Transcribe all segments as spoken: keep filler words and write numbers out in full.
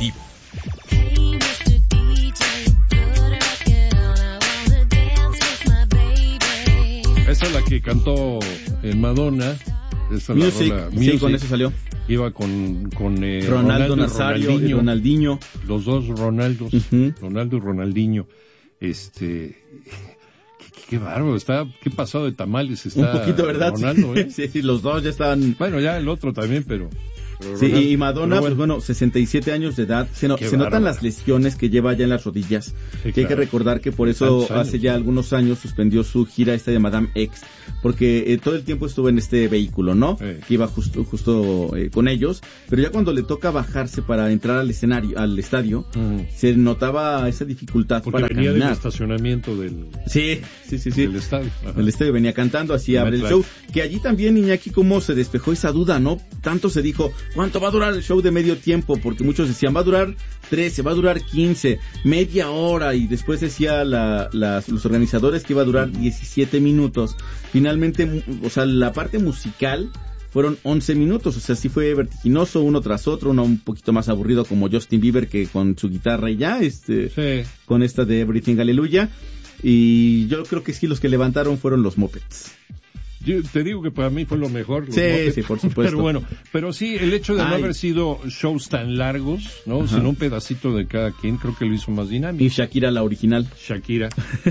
Deportivo. Esa es la que cantó en Madonna. Esa es Music, la rola, sí, Music. con eso salió. Iba con, con eh, Ronaldo, Ronaldo Nazario y y Ronaldinho. Los dos Ronaldos, Uh-huh. Ronaldo y Ronaldinho. Este, qué, qué, qué bárbaro, está, qué pasado de tamales está. Un poquito, ¿verdad? Ronaldo, ¿eh? Sí, sí, los dos ya estaban. Bueno, ya el otro también, pero. pero Sí, Ronaldo, y Madonna, pero pues bueno, sesenta y siete años de edad. Se, no, se notan bárbaro. las lesiones que lleva ya en las rodillas. Sí, que hay claro. que recordar que por eso Tantos años. hace ya algunos años suspendió su gira esta de Madame X. Porque eh, todo el tiempo estuvo en este vehículo, ¿no? Sí. Que iba justo justo eh, con ellos. Pero ya cuando le toca bajarse para entrar al escenario, al estadio, Uh-huh. se notaba esa dificultad Porque para venía caminar. del estacionamiento del, Sí, sí, sí, sí. del estadio. Ajá. El estadio venía cantando, así abre el MetLife. show. Que allí también, Iñaki, cómo se despejó esa duda, ¿no? Tanto se dijo, ¿cuánto va a durar el show de medio tiempo? Porque muchos decían, va a durar trece, va a durar quince, media hora. Y después decía la, las, los organizadores que iba a durar diecisiete minutos. Finalmente, o sea, la parte musical fueron once minutos. O sea, sí fue vertiginoso, uno tras otro. Uno un poquito más aburrido como Justin Bieber, que con su guitarra y ya, este, Sí. con esta de Everything Hallelujah. Y yo creo que sí, los que levantaron fueron los Muppets. Yo te digo que para mí fue lo mejor. los Sí, Muppets. sí, por supuesto. Pero bueno, pero sí, el hecho de no Ay. haber sido shows tan largos, ¿no? Ajá. Sino un pedacito de cada quien, creo que lo hizo más Y dinámico. Shakira, la original. Shakira.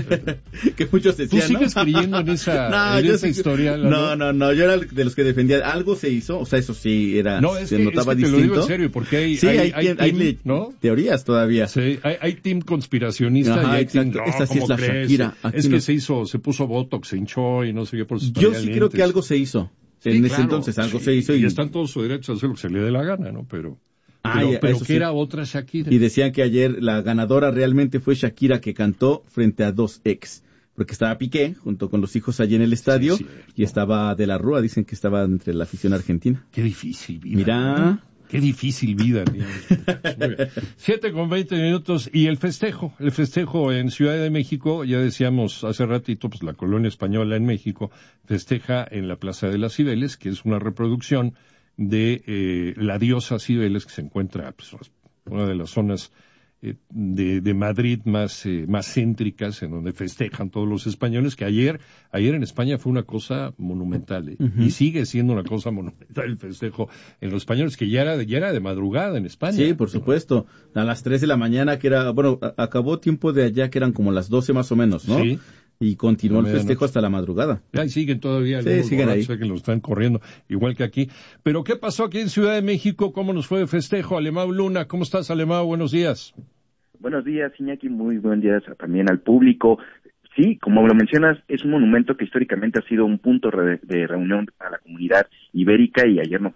Que muchos ¿Tú decían, sigues ¿no? creyendo en esa, No, en yo esa sí- historia? No, Lalo? no, no, yo era de los que defendía. Algo se hizo, o sea, eso sí era, No, es se que, notaba es que te distinto. lo digo en serio, porque hay, Sí, hay, hay, hay quien- hay team, le- ¿no? teorías todavía. Sí, hay, hay team conspiracionista Ajá, y hay exacto. team, no, Esta sí ¿cómo es la crees? Shakira, aquí Es que no. se hizo, se puso Botox, se hinchó y no sé qué por sus Yo sí creo que algo se hizo. Sí, en ese claro, entonces algo sí, se hizo. y, Y, está en todo su derecho a hacer lo que se le dé la gana, ¿no? Pero, Ah, pero, ya, pero eso que sí. era otra Shakira. y decían que ayer la ganadora realmente fue Shakira, que cantó frente a dos ex. Porque estaba Piqué junto con los hijos allí en el estadio. Sí, cierto. Y estaba De la Rúa, dicen que estaba entre la afición argentina. Qué difícil vida. Mira. ¿no? Qué difícil vida. Tío. Muy bien. Siete con veinte minutos y el festejo, el festejo en Ciudad de México, ya decíamos hace ratito, pues la colonia española en México festeja en la Plaza de las Cibeles, que es una reproducción de eh, la diosa Cibeles, que se encuentra pues, una de las zonas eh, de, de Madrid más eh, más céntricas, en donde festejan todos los españoles, que ayer ayer en España fue una cosa monumental, ¿eh? Ujú. Y sigue siendo una cosa monumental el festejo en los españoles, que ya era de, ya era de madrugada en España. Sí, por supuesto. A las tres de la mañana, que era, bueno, a- acabó tiempo de allá, que eran como las doce más o menos, ¿no? Sí. Y continuó La el festejo medianoche. hasta la madrugada. Ahí siguen todavía Sí, algunos siguen ahí. borrachos que lo están corriendo, igual que aquí. Pero ¿qué pasó aquí en Ciudad de México? ¿Cómo nos fue el festejo? Alemão Luna, ¿cómo estás, Alemão? Buenos días. Buenos días, Iñaki, muy buen día también al público. Sí, como lo mencionas, es un monumento que históricamente ha sido un punto re- de reunión a la comunidad ibérica y ayer no.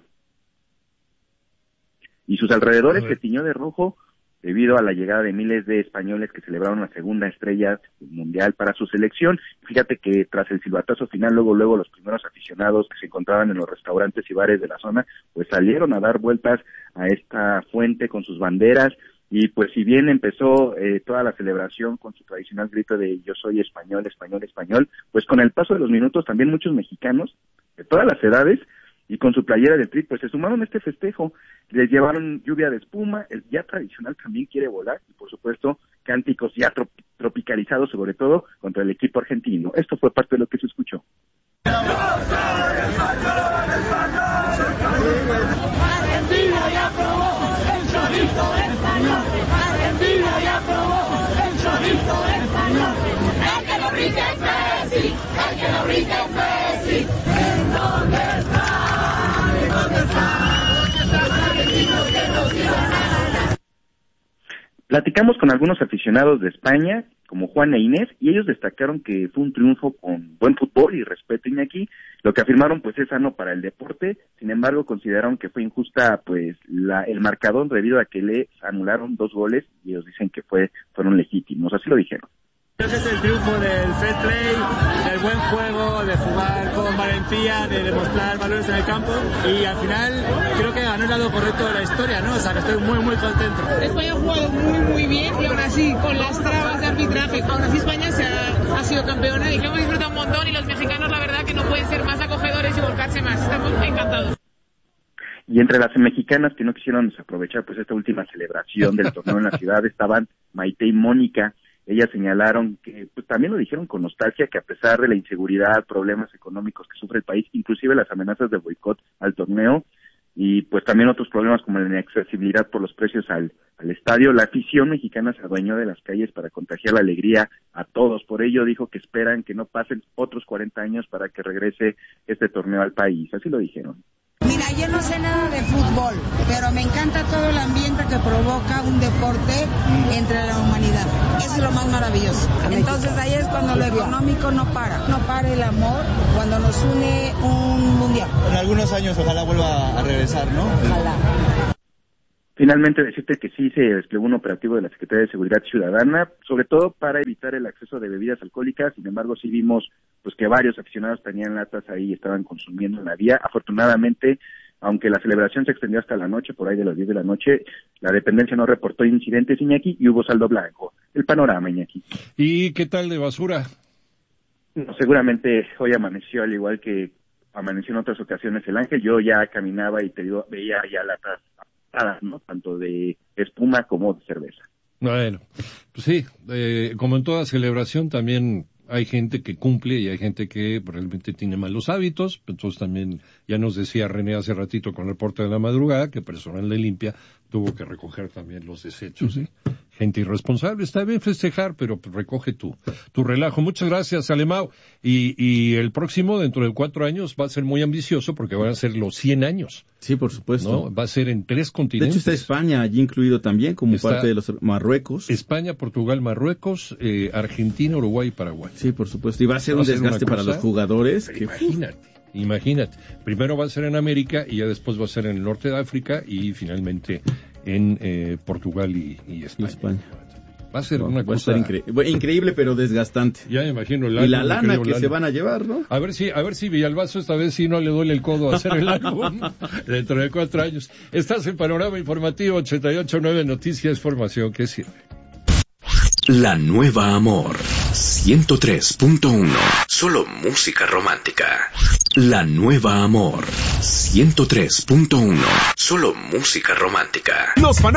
Y sus alrededores se tiñó de rojo debido a la llegada de miles de españoles que celebraron la segunda estrella mundial para su selección. Fíjate que tras el silbatazo final, luego luego los primeros aficionados que se encontraban en los restaurantes y bares de la zona, pues salieron a dar vueltas a esta fuente con sus banderas. Y pues si bien empezó eh, toda la celebración con su tradicional grito de yo soy español, español, español, pues con el paso de los minutos también muchos mexicanos de todas las edades y con su playera del Tri, pues se sumaron a este festejo, les llevaron lluvia de espuma, el ya tradicional también quiere volar y por supuesto cánticos ya trop- tropicalizados sobre todo contra el equipo argentino. Esto fue parte de lo que se escuchó. Argentina ya probó el chorizo español. Argentina ya probó el chorizo español. El que lo rique es Messi, el que lo rique es Messi. ¿En dónde está? ¿En dónde está? ¿Dónde están los argentinos que nos iban a ganar? Platicamos con algunos aficionados de España, como Juan e Inés, y ellos destacaron que fue un triunfo con buen fútbol y respeto, Iñaki. Lo que afirmaron pues es sano para el deporte, sin embargo consideraron que fue injusta pues la, el marcador debido a que le anularon dos goles y ellos dicen que fue fueron legítimos, así lo dijeron. Creo que es el triunfo del fair play, del buen juego, de jugar con valentía, de demostrar valores en el campo y al final creo que ganó el lado correcto de la historia, ¿no? O sea que estoy muy muy contento. España ha jugado muy muy bien y aún así con las trabas de arbitraje, aún así España se ha, ha sido campeona y que hemos disfrutado un montón y los mexicanos la verdad que no pueden ser más acogedores y volcarse más, estamos encantados. Y entre las mexicanas que no quisieron desaprovechar pues esta última celebración del torneo en la ciudad estaban Maite y Mónica. Ellas señalaron que, pues también lo dijeron con nostalgia, que a pesar de la inseguridad, problemas económicos que sufre el país, inclusive las amenazas de boicot al torneo, y pues también otros problemas como la inaccesibilidad por los precios al, al estadio, la afición mexicana se adueñó de las calles para contagiar la alegría a todos. Por ello dijo que esperan que no pasen otros cuarenta años para que regrese este torneo al país. Así lo dijeron. Mira, yo no sé nada de fútbol, pero me encanta todo el ambiente que provoca un deporte entre la humanidad. Eso es lo más maravilloso. Entonces ahí es cuando lo económico no para. No para el amor cuando nos une un mundial. En algunos años ojalá vuelva a regresar, ¿no? Ojalá. Finalmente, decirte que sí se desplegó un operativo de la Secretaría de Seguridad Ciudadana, sobre todo para evitar el acceso de bebidas alcohólicas. Sin embargo, sí vimos pues que varios aficionados tenían latas ahí y estaban consumiendo en la vía. Afortunadamente, aunque la celebración se extendió hasta la noche, por ahí de las diez de la noche, la dependencia no reportó incidentes, Iñaki, y hubo saldo blanco. El panorama, Iñaki. ¿Y qué tal de basura? No, seguramente hoy amaneció, al igual que amaneció en otras ocasiones el Ángel. Yo ya caminaba y te digo, veía ya latas, ¿no? Tanto de espuma como de cerveza. Bueno, pues sí, eh, como en toda celebración también hay gente que cumple y hay gente que realmente tiene malos hábitos. Entonces también, ya nos decía René hace ratito con el reporte de la madrugada, que personal de limpia tuvo que recoger también los desechos. ¿Sí? Gente irresponsable, está bien festejar, pero recoge tu, tu relajo. Muchas gracias, Alemão. Y, y el próximo, dentro de cuatro años, va a ser muy ambicioso porque van a ser los cien años. Sí, por supuesto. ¿No? Va a ser en tres continentes. De hecho, está España allí incluido también, como está parte de los Marruecos. España, Portugal, Marruecos, eh, Argentina, Uruguay y Paraguay. Sí, por supuesto. Y va a ser va un a ser desgaste para los jugadores. Que... Imagínate, imagínate. Primero va a ser en América y ya después va a ser en el norte de África y finalmente en eh, Portugal y, y España. Y España. Va a ser no, una va cosa a incre... increíble, pero desgastante. Ya me imagino el álbum. Y la álbum, lana que Lalo. se van a llevar, ¿no? A ver si, a ver si Villalbazo esta vez sí no le duele el codo a hacer el álbum dentro de cuatro años. Estás en Panorama Informativo ochenta y ocho punto nueve Noticias, formación que sirve. La Nueva Amor ciento tres punto uno. Solo música romántica. La Nueva Amor ciento tres punto uno. Solo música romántica. Los fanáticos